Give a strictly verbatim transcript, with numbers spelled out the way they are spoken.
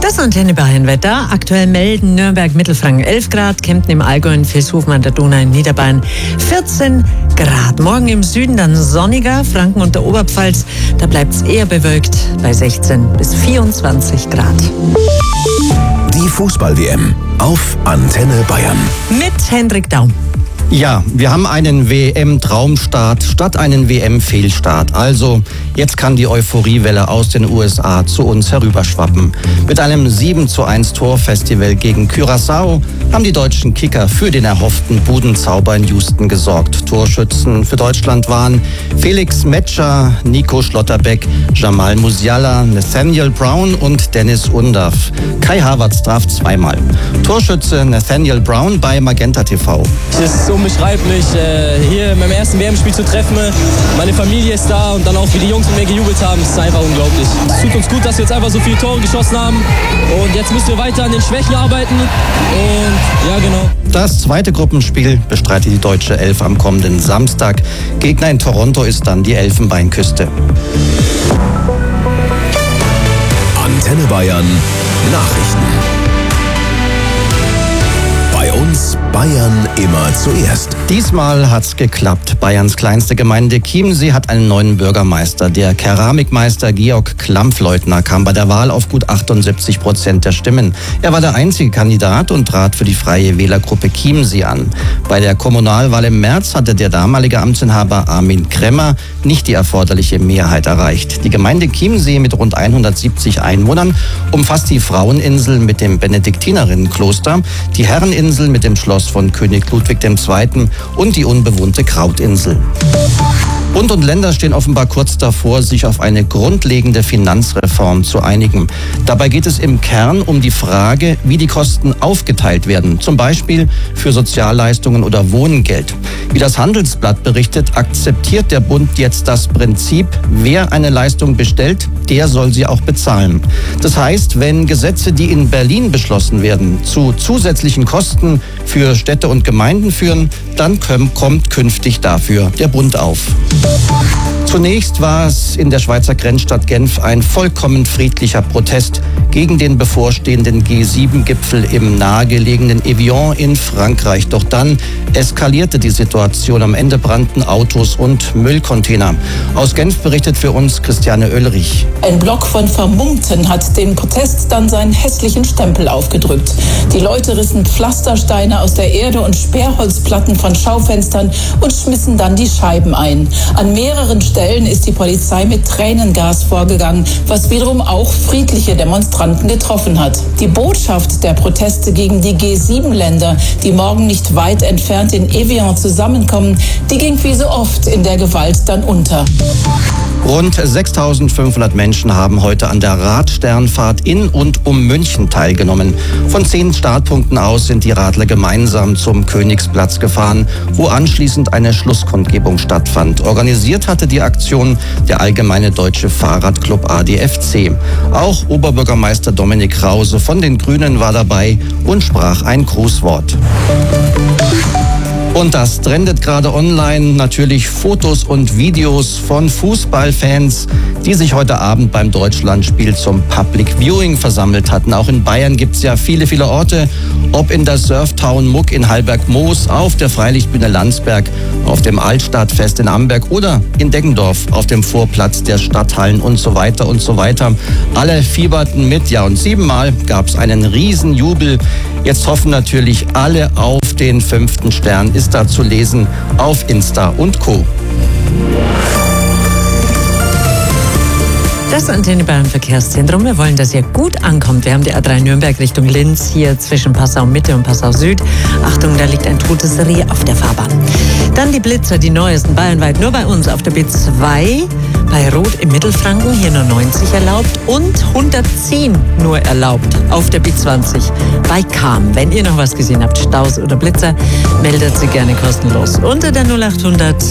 Das Antenne Bayern-Wetter. Aktuell melden Nürnberg, Mittelfranken elf Grad, Kempten im Allgäu, in Vilshofen an der Donau in Niederbayern vierzehn Grad. Morgen im Süden dann sonniger, Franken und der Oberpfalz, da bleibt es eher bewölkt bei sechzehn bis vierundzwanzig Grad. Die Fußball-W M auf Antenne Bayern. Mit Hendrik Daum. Ja, wir haben einen W M-Traumstart statt einen W M-Fehlstart. Also jetzt kann die Euphoriewelle aus den U S A zu uns herüberschwappen. Mit einem sieben zu eins Torfestival gegen Curaçao haben die deutschen Kicker für den erhofften Budenzauber in Houston gesorgt. Torschützen für Deutschland waren Felix Metscher, Nico Schlotterbeck, Jamal Musiala, Nathaniel Brown und Dennis Undaff. Kai Havertz traf zweimal. Torschütze Nathaniel Brown bei Magenta T V. Das ist unbeschreiblich, hier in meinem ersten W M-Spiel zu treffen. Meine Familie ist da und dann auch, wie die Jungs mit mir gejubelt haben, das ist einfach unglaublich. Es tut uns gut, dass wir jetzt einfach so viele Tore geschossen haben und jetzt müssen wir weiter an den Schwächen arbeiten und ja, genau. Das zweite Gruppenspiel bestreitet die deutsche Elf am kommenden Samstag. Gegner in Toronto ist dann die Elfenbeinküste. Antenne Bayern Nachrichten. Bei uns Bayern immer zuerst. Diesmal hat's geklappt. Bayerns kleinste Gemeinde Chiemsee hat einen neuen Bürgermeister. Der Keramikmeister Georg Klampfleutner kam bei der Wahl auf gut achtundsiebzig Prozent der Stimmen. Er war der einzige Kandidat und trat für die Freie Wählergruppe Chiemsee an. Bei der Kommunalwahl im März hatte der damalige Amtsinhaber Armin Kremmer nicht die erforderliche Mehrheit erreicht. Die Gemeinde Chiemsee mit rund hundertsiebzig Einwohnern umfasst die Fraueninsel mit dem Benediktinerinnenkloster, die Herreninsel mit dem Schloss von König Ludwig der Zweite und die unbewohnte Krautinsel. Bund und Länder stehen offenbar kurz davor, sich auf eine grundlegende Finanzreform zu einigen. Dabei geht es im Kern um die Frage, wie die Kosten aufgeteilt werden, zum Beispiel für Sozialleistungen oder Wohngeld. Wie das Handelsblatt berichtet, akzeptiert der Bund jetzt das Prinzip, wer eine Leistung bestellt, der soll sie auch bezahlen. Das heißt, wenn Gesetze, die in Berlin beschlossen werden, zu zusätzlichen Kosten für Städte und Gemeinden führen, dann kommt künftig dafür der Bund auf. Zunächst war es in der Schweizer Grenzstadt Genf ein vollkommen friedlicher Protest gegen den bevorstehenden G sieben Gipfel im nahegelegenen Evian in Frankreich. Doch dann eskalierte die Situation. Am Ende brannten Autos und Müllcontainer. Aus Genf berichtet für uns Christiane Oelrich. Ein Block von Vermummten hat dem Protest dann seinen hässlichen Stempel aufgedrückt. Die Leute rissen Pflastersteine aus der Erde und Sperrholzplatten von Schaufenstern und schmissen dann die Scheiben ein. An mehreren Stellen ist die Polizei mit Tränengas vorgegangen, was wiederum auch friedliche Demonstranten getroffen hat. Die Botschaft der Proteste gegen die G sieben Länder, die morgen nicht weit entfernt in Evian zusammenkommen, die ging wie so oft in der Gewalt dann unter. Rund sechstausendfünfhundert Menschen haben heute an der Radsternfahrt in und um München teilgenommen. Von zehn Startpunkten aus sind die Radler gemeinsam zum Königsplatz gefahren, wo anschließend eine Schlusskundgebung stattfand. Organisiert hatte die Aktion der Allgemeine Deutsche Fahrradclub A D F C. Auch Oberbürgermeister Dominik Krause von den Grünen war dabei und sprach ein Grußwort. Und das trendet gerade online, natürlich Fotos und Videos von Fußballfans, die sich heute Abend beim Deutschlandspiel zum Public Viewing versammelt hatten. Auch in Bayern gibt es ja viele, viele Orte, ob in der Surftown Muck in Hallberg-Moos, auf der Freilichtbühne Landsberg, auf dem Altstadtfest in Amberg oder in Deggendorf auf dem Vorplatz der Stadthallen und so weiter und so weiter. Alle fieberten mit, ja, und siebenmal gab es einen Riesenjubel. Jetzt hoffen natürlich alle auf den fünften Stern, ist da zu lesen auf Insta und Co. Das Antenne Bayern Verkehrszentrum. Wir wollen, dass ihr gut ankommt. Wir haben die A drei Nürnberg Richtung Linz hier zwischen Passau Mitte und Passau Süd. Achtung, da liegt ein totes Reh auf der Fahrbahn. Dann die Blitzer, die neuesten bayernweit nur bei uns auf der B zwei. Bei Rot im Mittelfranken hier nur neunzig erlaubt und hundertzehn nur erlaubt auf der B zwanzig bei Cham. Wenn ihr noch was gesehen habt, Staus oder Blitzer, meldet sie gerne kostenlos unter der null acht hundert